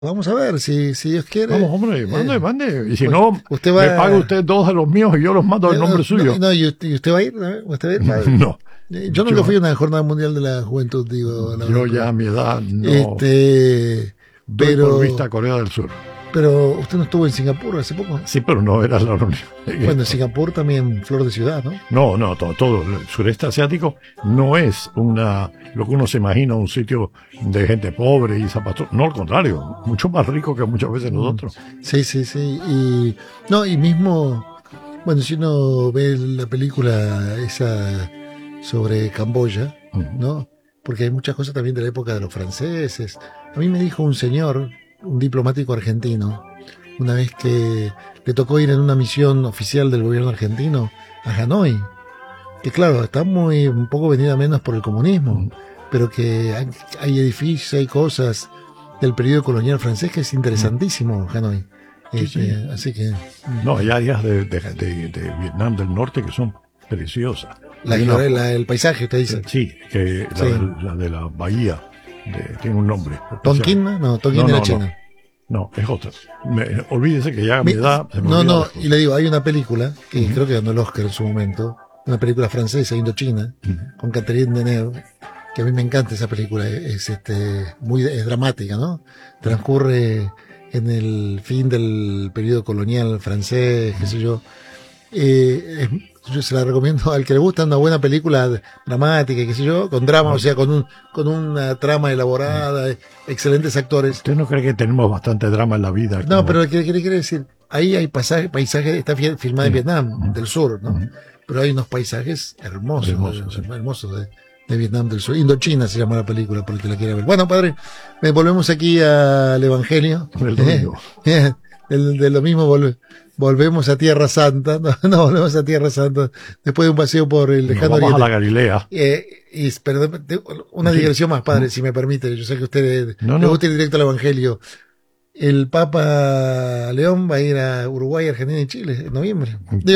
Vamos a ver, si Dios quiere. Vamos, hombre, mande. Y si no, usted me paga usted dos de los míos y yo los mando al nombre suyo. No, ¿y usted va a ir? ¿No? ¿Usted va a ir? No. Yo nunca fui a una jornada mundial de la juventud, digo. Yo ya a mi edad no. Pero por vista a Corea del Sur. Pero usted no estuvo en Singapur hace poco. Sí, pero no era la reunión. Bueno, en Singapur también flor de ciudad, ¿no? No, todo el sureste asiático no es lo que uno se imagina, un sitio de gente pobre y zapatos. No, al contrario, mucho más rico que muchas veces nosotros. Sí. Y mismo, bueno, si uno ve la película esa sobre Camboya, ¿no? Porque hay muchas cosas también de la época de los franceses. A mí me dijo un señor, un diplomático argentino, una vez que le tocó ir en una misión oficial del gobierno argentino a Hanoi, que claro, está un poco venida menos por el comunismo, pero que hay edificios, hay cosas del periodo colonial francés que es interesantísimo Hanoi. Sí. Así que... No, hay áreas de Vietnam del Norte que son preciosas. El paisaje, usted dice. Sí, que la de la bahía tiene un nombre. ¿Tonkin? No, Tonkin de la China. No, es otra. Olvídese que ya a mi edad... y le digo, hay una película que creo que ganó el Oscar en su momento, una película francesa, Indochina, con Catherine Deneuve, que a mí me encanta esa película, es dramática, ¿no? Transcurre en el fin del periodo colonial francés, qué sé yo. Yo se la recomiendo al que le gusta una buena película dramática, qué sé yo, con drama, o sea, con una trama elaborada, excelentes actores. ¿Usted no cree que tenemos bastante drama en la vida? No, pero ¿qué quiere decir? Ahí hay paisajes, está filmada en Vietnam del Sur, ¿no? Pero hay unos paisajes hermosos de Vietnam del Sur. Indochina se llama la película, por el que la quiera ver. Bueno, padre, volvemos aquí al Evangelio. De lo mismo volvemos a Tierra Santa, no volvemos a Tierra Santa después de un paseo por el lejano Oriente. Vamos a la Galilea. Perdón, una digresión más, padre, si me permite. Yo sé que a usted le gusta ir directo al Evangelio. El Papa León va a ir a Uruguay, Argentina y Chile en noviembre.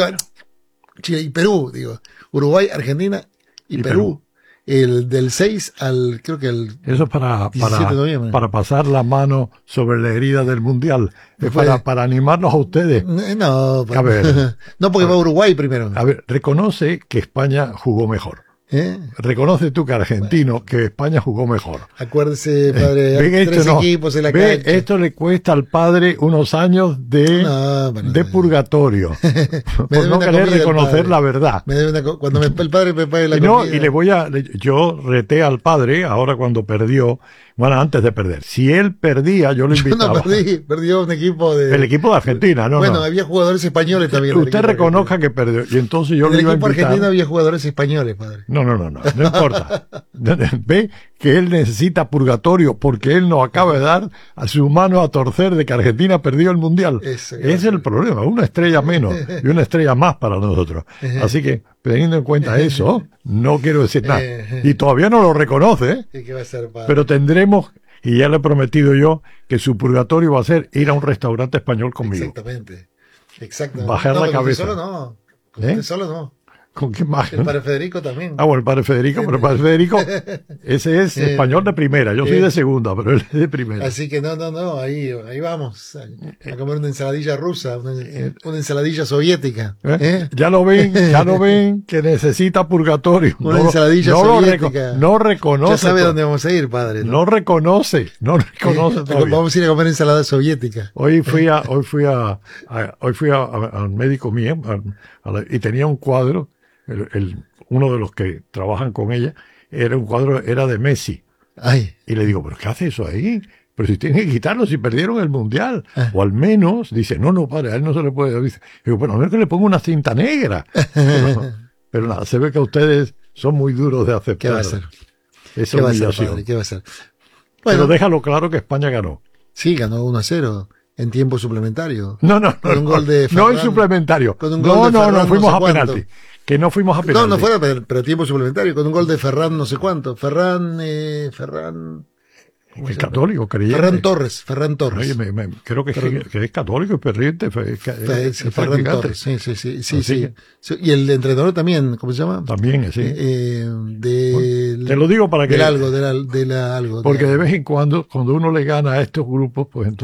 Chile y Perú, Uruguay, Argentina y Perú. Del 6 al, creo que el eso es 17 de noviembre. Para pasar la mano sobre la herida del Mundial. Es para animarnos a ustedes. No, a ver, no, porque va a Uruguay primero. A ver, reconoce que España jugó mejor. Reconoce tú que argentino que España jugó mejor. Acuérdese, padre, tres equipos en la cancha. Esto le cuesta al padre unos años de purgatorio por no querer reconocer la verdad. Cuando el padre me pague la comida. Y yo reté al padre ahora cuando perdió. Bueno, antes de perder. Si él perdía, yo lo invitaba. Yo no perdió un equipo de... El equipo de Argentina, ¿no? Bueno, había jugadores españoles también. Usted reconozca que perdió, y entonces yo lo iba a invitar. En el equipo argentino había jugadores españoles, padre. No importa. Ve que él necesita purgatorio porque él nos acaba de dar a su mano a torcer de que Argentina perdió el Mundial. Ese es el problema. Una estrella menos y una estrella más para nosotros. Así que, teniendo en cuenta eso, no quiero decir nada. Y todavía no lo reconoce, ¿Qué va a ser, padre? Pero tendremos, y ya le he prometido yo, que su purgatorio va a ser ir a un restaurante español conmigo. Exactamente. Bajar la cabeza. Usted solo no. ¿Con qué más? El padre Federico también. Bueno, el padre Federico, pero el padre Federico, ese es español de primera, yo soy de segunda, pero él es de primera. Así que ahí vamos, a comer una ensaladilla rusa, una ensaladilla soviética. Ya lo ven que necesita purgatorio. Una ensaladilla soviética. No reconoce. Ya sabe dónde vamos a ir, padre. No reconoce todavía. Vamos a ir a comer ensalada soviética. Hoy fui al médico mío, y tenía un cuadro. Uno de los que trabajan con ella era de Messi. Y le digo, ¿pero qué hace eso ahí? Pero si tienen que quitarlo, si perdieron el Mundial. O al menos, dice, no, padre, a él no se le puede. Dice, digo, bueno, a menos que le ponga una cinta negra. Pero nada, se ve que ustedes son muy duros de aceptar. ¿Qué va a hacer? Esa humillación. ¿Qué va a hacer? Bueno, pero déjalo claro que España ganó. Sí, ganó 1-0. En tiempo suplementario. No, con un gol de Ferran, no en suplementario. Con un gol de Ferran, no fuimos a penalti. Que no fuimos a penalti. No fuera, pero tiempo suplementario, con un gol de Ferran no sé cuánto. Ferran, Es católico, creyente. Ferran Torres. Oye, creo que es católico y ferviente. Ferran Torres, sí. Y el entrenador también, ¿cómo se llama? También, sí. Te lo digo para que... Del algo. Porque de vez en cuando uno le gana a estos grupos, pues entonces